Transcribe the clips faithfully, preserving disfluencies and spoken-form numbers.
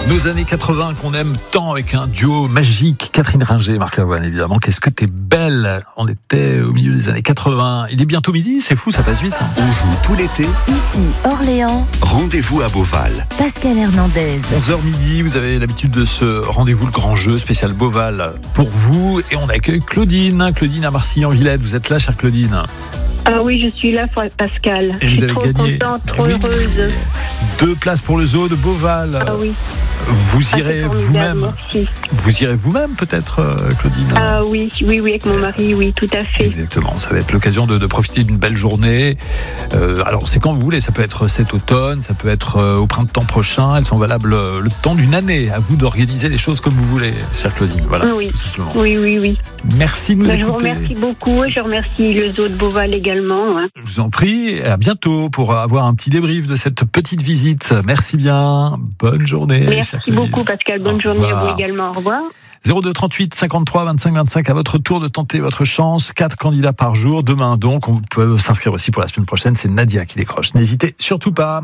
Nos années quatre-vingts qu'on aime tant avec un duo magique, Catherine Ringer et Marc Lavoine évidemment. Qu'est-ce que t'es belle. On était au milieu des années quatre-vingts. Il est bientôt midi, c'est fou, ça passe vite. Hein. On joue tout l'été. Ici, Orléans. Rendez-vous à Beauval. Pascal Hernandez. onze heures midi, vous avez l'habitude de ce rendez-vous, le grand jeu spécial Beauval pour vous. Et on accueille Claudine. Claudine à Marcilly-en-Villette. Vous êtes là, chère Claudine? Ah oui, je suis là, Pascal. Et je vous suis avez trop gagné contente, trop oui. heureuse. Deux places pour le zoo de Beauval. Ah oui. Vous irez ah, vous-même. Merci. Vous irez vous-même peut-être, Claudine? Ah oui, oui, oui, avec mon mari, oui, tout à fait. Exactement. Ça va être l'occasion de, de profiter d'une belle journée. Euh, alors c'est quand vous voulez. Ça peut être cet automne, ça peut être euh, au printemps prochain. Elles sont valables euh, le temps d'une année. À vous d'organiser les choses comme vous voulez, chère Claudine. Voilà. Oui. Tout simplement. Oui, oui, oui. Merci de nous ben, écouter. Je vous remercie beaucoup et je remercie le zoo de Beauval également. Hein. Je vous en prie. Et à bientôt pour avoir un petit débrief de cette petite visite. Merci bien. Bonne journée. Merci beaucoup, Pascal. Bonne journée à vous également. Au revoir. zéro deux trente-huit cinquante-trois vingt-cinq vingt-cinq, à votre tour de tenter votre chance. Quatre candidats par jour. Demain donc, on peut s'inscrire aussi pour la semaine prochaine. C'est Nadia qui décroche. N'hésitez surtout pas.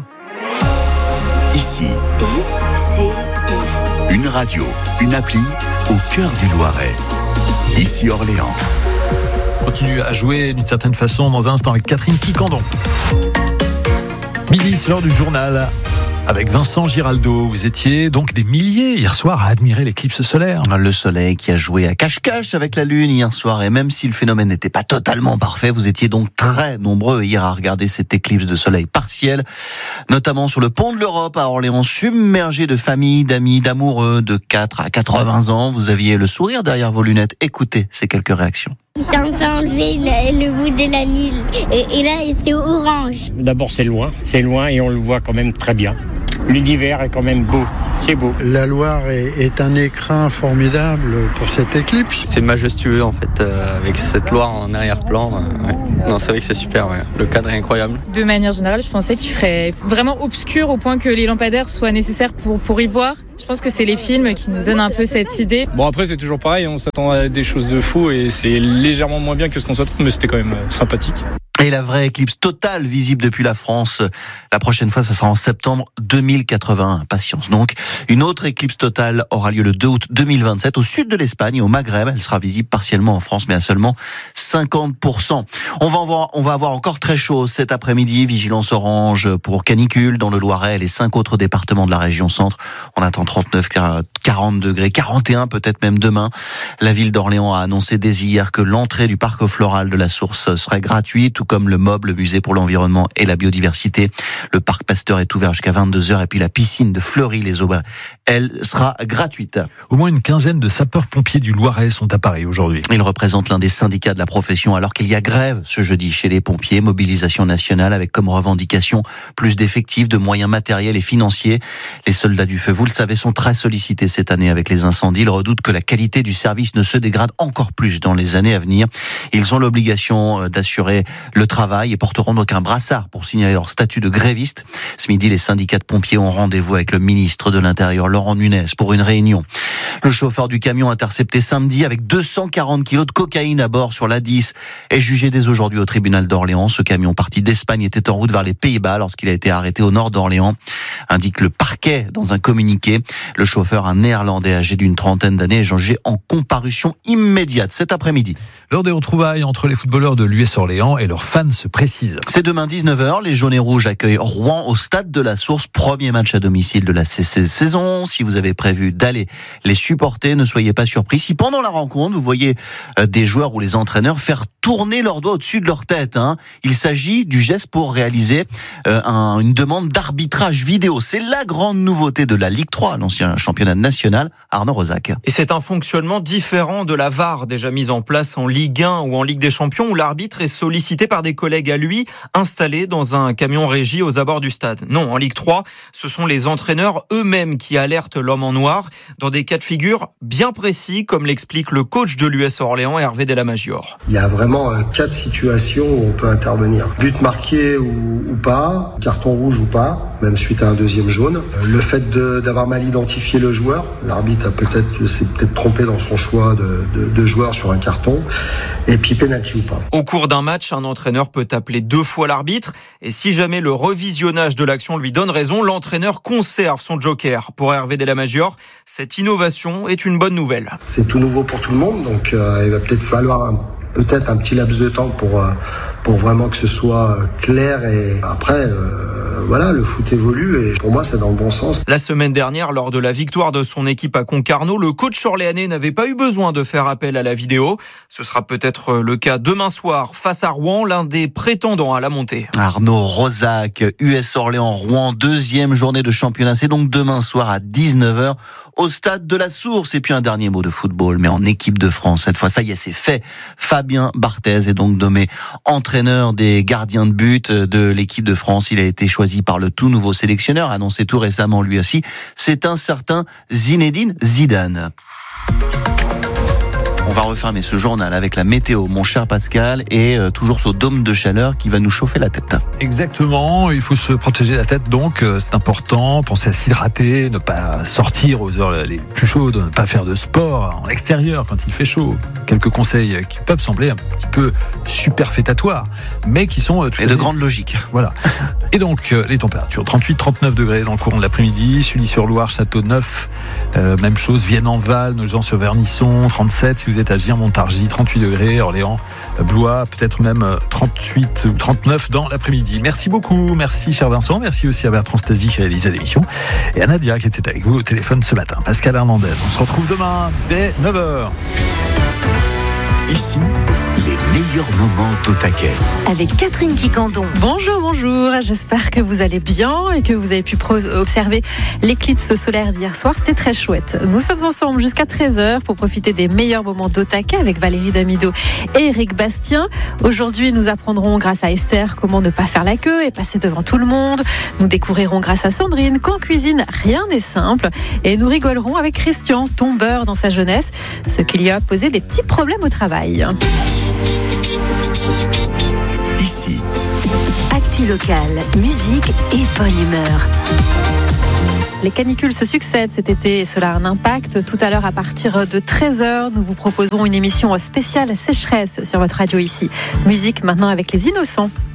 Ici. I C I. Une radio, une appli au cœur du Loiret. Ici Orléans. On continue à jouer d'une certaine façon dans un instant avec Catherine Quicandon. Midi, c'est l'heure du journal. Avec Vincent Giraldo, vous étiez donc des milliers hier soir à admirer l'éclipse solaire. Le soleil qui a joué à cache-cache avec la lune hier soir, et même si le phénomène n'était pas totalement parfait, vous étiez donc très nombreux hier à regarder cette éclipse de soleil partielle, notamment sur le pont de l'Europe à Orléans, submergé de familles, d'amis, d'amoureux de quatre à quatre-vingts ans. Vous aviez le sourire derrière vos lunettes. Écoutez ces quelques réactions. Il s'est enfin enlevé le, le bout de la nulle. Et, et là, c'est orange. D'abord, c'est loin. C'est loin et on le voit quand même très bien. L'univers est quand même beau. C'est beau. La Loire est, est un écrin formidable pour cette éclipse. C'est majestueux en fait, euh, avec cette Loire en arrière-plan. Euh, ouais. Non, c'est vrai que c'est super. Ouais. Le cadre est incroyable. De manière générale, je pensais qu'il ferait vraiment obscur au point que les lampadaires soient nécessaires pour, pour y voir. Je pense que c'est les films qui nous donnent un peu cette idée. Bon, après, c'est toujours pareil. On s'attend à des choses de fou et c'est légèrement moins bien que ce qu'on s'attend, mais c'était quand même sympathique. Et la vraie éclipse totale visible depuis la France, la prochaine fois, ça sera en septembre deux mille quatre-vingt-un. Patience donc. Une autre éclipse totale aura lieu le deux août deux mille vingt-sept au sud de l'Espagne, au Maghreb. Elle sera visible partiellement en France, mais à seulement cinquante pour cent. On va avoir, on va avoir encore très chaud cet après-midi. Vigilance orange pour canicule dans le Loiret et les cinq autres départements de la région centre. On attend trente-neuf, quarante degrés, quarante et un peut-être même demain. La ville d'Orléans a annoncé dès hier que l'entrée du parc floral de la Source serait gratuite, tout comme le M O B, le musée pour l'environnement et la biodiversité. Le parc Pasteur est ouvert jusqu'à vingt-deux heures et puis la piscine de Fleury-les-Aubrais, elle sera gratuite. Au moins une quinzaine de sapeurs-pompiers du Loiret sont à Paris aujourd'hui. Ils représentent l'un des syndicats de la profession alors qu'il y a grève ce jeudi chez les pompiers. Mobilisation nationale avec comme revendication plus d'effectifs, de moyens matériels et financiers. Les soldats du feu, vous le savez, sont très sollicités cette année avec les incendies. Ils redoutent que la qualité du service ne se dégrade encore plus dans les années à venir. Ils ont l'obligation d'assurer le travail et porteront donc un brassard pour signaler leur statut de gréviste. Ce midi, les syndicats de pompiers ont rendez-vous avec le ministre de l'Intérieur, Laurent Nunez, pour une réunion. Le chauffeur du camion intercepté samedi avec deux cent quarante kilos de cocaïne à bord sur l'A dix est jugé dès aujourd'hui au tribunal d'Orléans. Ce camion parti d'Espagne était en route vers les Pays-Bas lorsqu'il a été arrêté au nord d'Orléans, indique le parquet dans un communiqué. Le chauffeur, un néerlandais âgé d'une trentaine d'années, est jugé en comparution immédiate cet après-midi. L'heure des retrouvailles entre les footballeurs de l'U S Orléans et leurs fans se précise. C'est demain dix-neuf heures. Les jaunes et rouges accueillent Rouen au stade de la Source. Premier match à domicile de la saison. Si vous avez prévu d'aller les supporter, ne soyez pas surpris si pendant la rencontre, vous voyez des joueurs ou les entraîneurs faire tourner leurs doigts au-dessus de leur tête. Hein. Il s'agit du geste pour réaliser euh, un, une demande d'arbitrage vidéo. C'est la grande nouveauté de la Ligue trois, l'ancien championnat national. Arnaud Rosac. Et c'est un fonctionnement différent de la V A R déjà mise en place en Ligue un ou en Ligue des Champions, où l'arbitre est sollicité par des collègues à lui, installés dans un camion régie aux abords du stade. Non, en Ligue trois, ce sont les entraîneurs eux-mêmes qui alertent l'homme en noir dans des cas de figure bien précis, comme l'explique le coach de l'U S Orléans, Hervé Delamagior. Il y a vraiment vraiment euh, quatre situations où on peut intervenir. But marqué ou, ou pas, carton rouge ou pas, même suite à un deuxième jaune. Euh, le fait de, d'avoir mal identifié le joueur, l'arbitre a peut-être s'est peut-être trompé dans son choix de, de, de joueur sur un carton. Et puis penalty ou pas. Au cours d'un match, un entraîneur peut appeler deux fois l'arbitre. Et si jamais le revisionnage de l'action lui donne raison, l'entraîneur conserve son joker. Pour Hervé Delamajor, cette innovation est une bonne nouvelle. C'est tout nouveau pour tout le monde, donc euh, il va peut-être falloir un, peut-être un petit laps de temps pour, euh, pour vraiment que ce soit clair. Et après, euh, voilà, le foot évolue et pour moi, c'est dans le bon sens. La semaine dernière, lors de la victoire de son équipe à Concarneau, le coach orléanais n'avait pas eu besoin de faire appel à la vidéo. Ce sera peut-être le cas demain soir face à Rouen, l'un des prétendants à la montée. Arnaud Rosac, U S Orléans-Rouen, deuxième journée de championnat. C'est donc demain soir à dix-neuf heures au stade de la Source. Et puis un dernier mot de football, mais en équipe de France. Cette fois, ça y est, c'est fait. Fabien Barthez est donc nommé entraîneur des gardiens de but de l'équipe de France. Il a été choisi par le tout nouveau sélectionneur, annoncé tout récemment lui aussi. C'est un certain Zinedine Zidane. On va refermer ce journal avec la météo, mon cher Pascal, et euh, toujours ce dôme de chaleur qui va nous chauffer la tête. Exactement, il faut se protéger la tête, donc euh, c'est important. Pensez à s'hydrater, ne pas sortir aux heures les plus chaudes, ne pas faire de sport en extérieur quand il fait chaud. Quelques conseils qui peuvent sembler un petit peu superfétatoires, mais qui sont... Euh, et de grande logique. Voilà. Et donc, euh, les températures, trente-huit trente-neuf degrés dans le courant de l'après-midi, Sully-sur-Loire, Châteauneuf, euh, même chose, Vienne-en-Val, Nogent-sur-Vernisson, trente-sept, si vous êtes à Gien-Montargis, trente-huit degrés, Orléans, Blois, peut-être même trente-huit ou trente-neuf dans l'après-midi. Merci beaucoup, merci cher Vincent, merci aussi à Bertrand Stasi qui réalisait l'émission, et à Nadia qui était avec vous au téléphone ce matin. Pascal Hernandez, on se retrouve demain dès neuf heures. Ici, les meilleurs moments d'Au Taquet. Avec Catherine Quicandon. Bonjour, bonjour. J'espère que vous allez bien et que vous avez pu pro- observer l'éclipse solaire d'hier soir. C'était très chouette. Nous sommes ensemble jusqu'à treize heures pour profiter des meilleurs moments d'Au Taquet avec Valérie Damido et Eric Bastien. Aujourd'hui, nous apprendrons grâce à Esther comment ne pas faire la queue et passer devant tout le monde. Nous découvrirons grâce à Sandrine qu'en cuisine, rien n'est simple. Et nous rigolerons avec Christian, tombeur dans sa jeunesse, ce qui lui a posé des petits problèmes au travail. Ici, Actu locale, musique et bonne humeur. Les canicules se succèdent cet été et cela a un impact. Tout à l'heure, à partir de treize heures, nous vous proposons une émission spéciale sécheresse sur votre radio ici. Musique maintenant avec les Innocents.